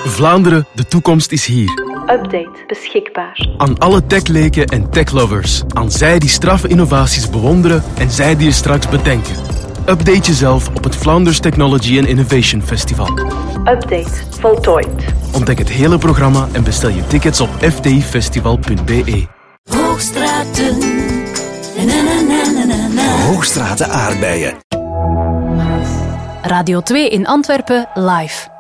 Vlaanderen, de toekomst is hier. Update beschikbaar. Aan alle techleken en techlovers. Aan zij die straffe innovaties bewonderen en zij die er straks bedenken. Update jezelf op het Flanders Technology and Innovation Festival. Update voltooid. Ontdek het hele programma en bestel je tickets op fdifestival.be. Hoogstraten. Hoogstraten aardbeien. Radio 2 in Antwerpen live.